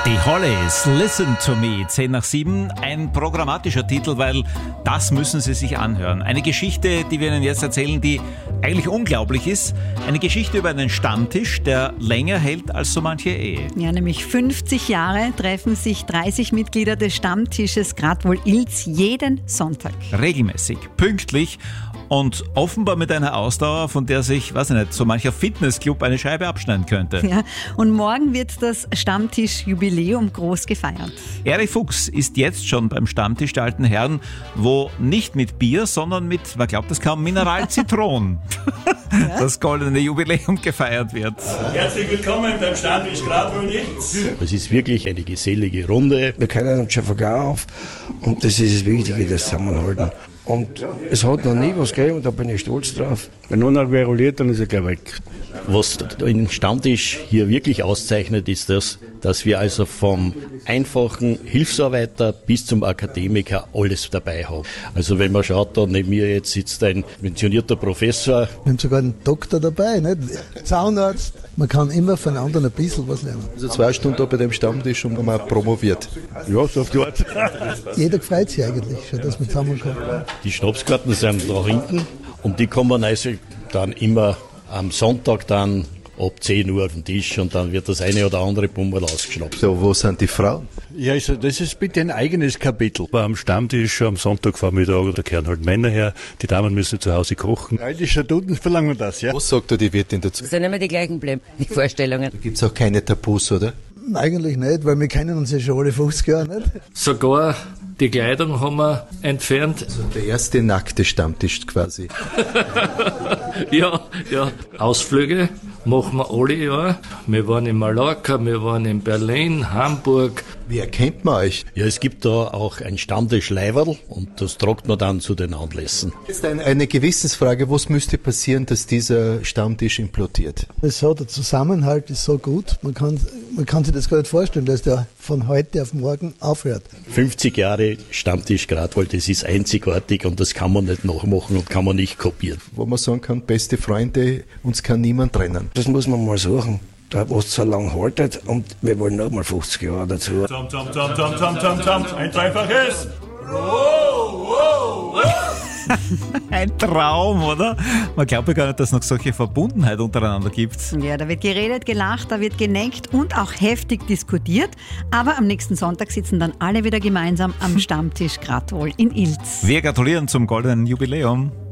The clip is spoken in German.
Die Hollies, Listen to Me, 10 nach 7, ein programmatischer Titel, weil das müssen Sie sich anhören. Eine Geschichte, die wir Ihnen jetzt erzählen, die eigentlich unglaublich ist. Eine Geschichte über einen Stammtisch, der länger hält als so manche Ehe. Ja, nämlich 50 Jahre treffen sich 30 Mitglieder des Stammtisches Gradwohl-Ilz jeden Sonntag. Regelmäßig, pünktlich und offenbar mit einer Ausdauer, von der sich, weiß ich nicht, so mancher Fitnessclub eine Scheibe abschneiden könnte. Ja, und morgen wird das Stammtischjubiläum groß gefeiert. Erich Fuchs ist jetzt schon beim Stammtisch der alten Herren, wo nicht mit Bier, sondern mit, man glaubt es kaum, Mineral-Zitron das goldene Jubiläum gefeiert wird. Herzlich willkommen beim Stammtisch Gradwohl-Ilz. Es ist wirklich eine gesellige Runde. Wir kennen uns schon von gar auf und das ist das Wichtige, das Zusammenhalten. Und es hat noch nie was gegeben und da bin ich stolz drauf. Wenn einer queruliert, dann ist er gleich weg. Was den Stammtisch hier wirklich auszeichnet, ist das, dass wir also vom einfachen Hilfsarbeiter bis zum Akademiker alles dabei haben. Also wenn man schaut, da neben mir jetzt sitzt ein pensionierter Professor. Wir haben sogar einen Doktor dabei, nicht? Zahnarzt. Man kann immer von anderen ein bisschen was lernen. Also 2 Stunden da bei dem Stammtisch und man promoviert. Ja, so auf die Art. Jeder freut sich eigentlich schon, dass wir zusammenkommen. Die Schnapskarten sind da hinten und die kommen also dann immer am Sonntag dann ab 10 Uhr auf den Tisch und dann wird das eine oder andere Bummel ausgeschnappt. So, wo sind die Frauen? Ja, also das ist bitte ein eigenes Kapitel. Am Stammtisch am Sonntagvormittag, da kehren halt Männer her, die Damen müssen zu Hause kochen. Alte Statuten verlangen das, ja. Was sagt da die Wirtin dazu? Das sind immer die gleichen die Vorstellungen. Da gibt es auch keine Tabus, oder? Eigentlich nicht, weil wir kennen uns ja schon alle 50 Jahre, nicht? Sogar die Kleidung haben wir entfernt. Also der erste nackte Stammtisch quasi. Ja. Ausflüge machen wir alle Jahre. Wir waren in Mallorca, wir waren in Berlin, Hamburg. Wie erkennt man euch? Ja, es gibt da auch ein Stammtischleiberl und das tragt man dann zu den Anlässen. Jetzt eine Gewissensfrage, was müsste passieren, dass dieser Stammtisch implodiert? Das so, der Zusammenhalt ist so gut, man kann sich das gar nicht vorstellen, dass der von heute auf morgen aufhört. 50 Jahre Stammtisch Gradwohl, das ist einzigartig und das kann man nicht nachmachen und kann man nicht kopieren. Wo man sagen kann, beste Freunde, uns kann niemand trennen. Das muss man mal suchen, da was so lange haltet und wir wollen noch mal 50 Jahre dazu. Ein zweifaches. Ein Traum, oder? Man glaubt ja gar nicht, dass es noch solche Verbundenheit untereinander gibt. Ja, da wird geredet, gelacht, da wird geneckt und auch heftig diskutiert. Aber am nächsten Sonntag sitzen dann alle wieder gemeinsam am Stammtisch Gradwohl in Ilz. Wir gratulieren zum goldenen Jubiläum.